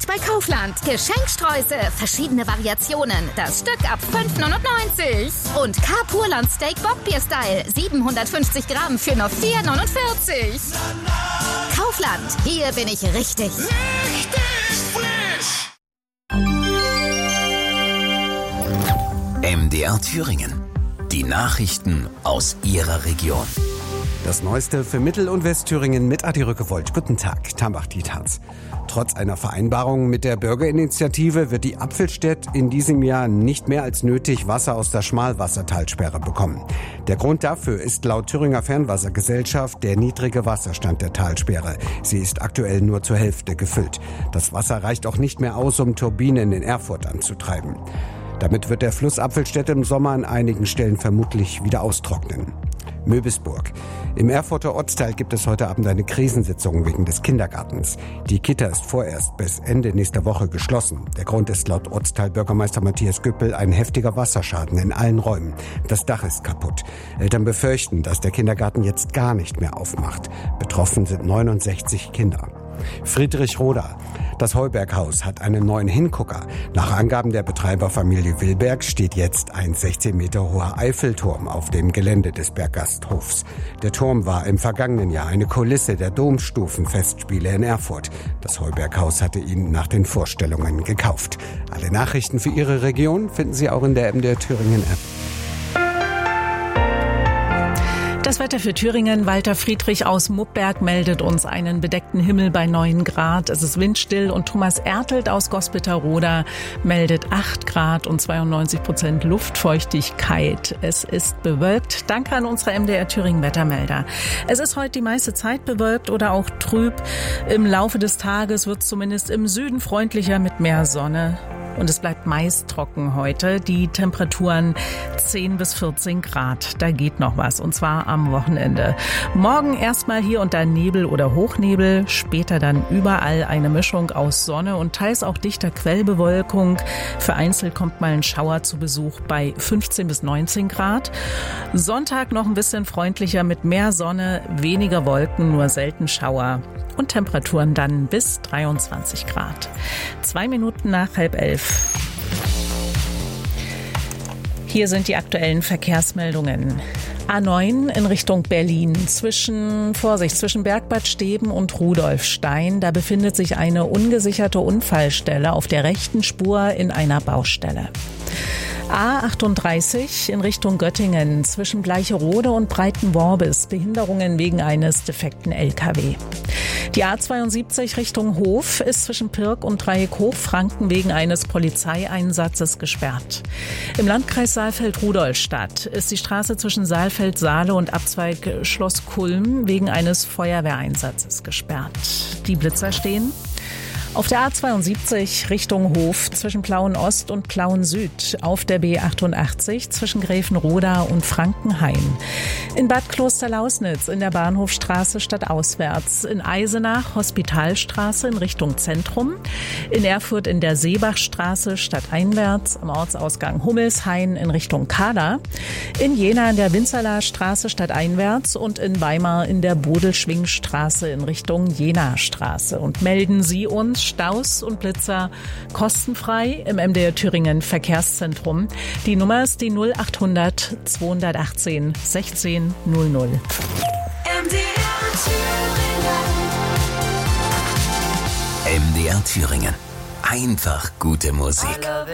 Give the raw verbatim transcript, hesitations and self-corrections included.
bei Kaufland. Geschenksträuße, verschiedene Variationen. Das Stück ab fünf neunundneunzig. Und Carpurland Steak Bockbier-Style. siebenhundertfünfzig Gramm für nur vier neunundvierzig. Kaufland, hier bin ich richtig. Richtig frisch. M D R Thüringen. Die Nachrichten aus Ihrer Region. Das Neueste für Mittel- und Westthüringen mit Adi Rückewold. Guten Tag, Tambach Dietharz. Trotz einer Vereinbarung mit der Bürgerinitiative wird die Apfelstädt in diesem Jahr nicht mehr als nötig Wasser aus der Schmalwassertalsperre bekommen. Der Grund dafür ist laut Thüringer Fernwassergesellschaft der niedrige Wasserstand der Talsperre. Sie ist aktuell nur zur Hälfte gefüllt. Das Wasser reicht auch nicht mehr aus, um Turbinen in Erfurt anzutreiben. Damit wird der Fluss Apfelstädt im Sommer an einigen Stellen vermutlich wieder austrocknen. Möbisburg. Im Erfurter Ortsteil gibt es heute Abend eine Krisensitzung wegen des Kindergartens. Die Kita ist vorerst bis Ende nächster Woche geschlossen. Der Grund ist laut Ortsteilbürgermeister Matthias Güppel ein heftiger Wasserschaden in allen Räumen. Das Dach ist kaputt. Eltern befürchten, dass der Kindergarten jetzt gar nicht mehr aufmacht. Betroffen sind neunundsechzig Kinder. Friedrichroda. Das Heuberghaus hat einen neuen Hingucker. Nach Angaben der Betreiberfamilie Wilberg steht jetzt ein sechzehn Meter hoher Eiffelturm auf dem Gelände des Berggasthofs. Der Turm war im vergangenen Jahr eine Kulisse der Domstufenfestspiele in Erfurt. Das Heuberghaus hatte ihn nach den Vorstellungen gekauft. Alle Nachrichten für Ihre Region finden Sie auch in der M D R Thüringen App. Das Wetter für Thüringen. Walter Friedrich aus Muppberg meldet uns einen bedeckten Himmel bei neun Grad. Es ist windstill und Thomas Ertelt aus Gospitterroda meldet acht Grad und zweiundneunzig Prozent Luftfeuchtigkeit. Es ist bewölkt. Danke an unsere M D R Thüringen Wettermelder. Es ist heute die meiste Zeit bewölkt oder auch trüb. Im Laufe des Tages wird es zumindest im Süden freundlicher mit mehr Sonne. Und es bleibt meist trocken heute. Die Temperaturen zehn bis vierzehn Grad. Da geht noch was. Und zwar am Wochenende. Morgen erstmal hier und da Nebel oder Hochnebel. Später dann überall eine Mischung aus Sonne und teils auch dichter Quellbewölkung. Vereinzelt kommt mal ein Schauer zu Besuch bei fünfzehn bis neunzehn Grad. Sonntag noch ein bisschen freundlicher mit mehr Sonne, weniger Wolken, nur selten Schauer. Und Temperaturen dann bis dreiundzwanzig Grad. Zwei Minuten nach halb elf. Hier sind die aktuellen Verkehrsmeldungen. A neun in Richtung Berlin. Zwischen, Vorsicht, zwischen Bergbad Steben und Rudolfstein. Da befindet sich eine ungesicherte Unfallstelle auf der rechten Spur in einer Baustelle. A achtunddreißig in Richtung Göttingen zwischen Bleicherode und Breitenworbis. Behinderungen wegen eines defekten L K W. Die A zweiundsiebzig Richtung Hof ist zwischen Pirk und Dreieck Hochfranken wegen eines Polizeieinsatzes gesperrt. Im Landkreis Saalfeld-Rudolstadt ist die Straße zwischen Saalfeld-Saale und Abzweig Schloss Kulm wegen eines Feuerwehreinsatzes gesperrt. Die Blitzer stehen auf der A zweiundsiebzig Richtung Hof zwischen Plauen-Ost und Plauen-Süd, auf der B achtundachtzig zwischen Gräfenroda und Frankenhain, in Bad Klosterlausnitz in der Bahnhofstraße stadtauswärts, in Eisenach Hospitalstraße in Richtung Zentrum, in Erfurt in der Seebachstraße stadteinwärts, am Ortsausgang Hummelshain in Richtung Kahla, in Jena in der Winzerler-Straße stadteinwärts und in Weimar in der Bodelschwingstraße in Richtung Jena-Straße. Und melden Sie uns Staus und Blitzer kostenfrei im M D R Thüringen Verkehrszentrum. Die Nummer ist die null achthundert zweihundertachtzehn sechzehn null null. M D R Thüringen. M D R Thüringen. Einfach gute Musik.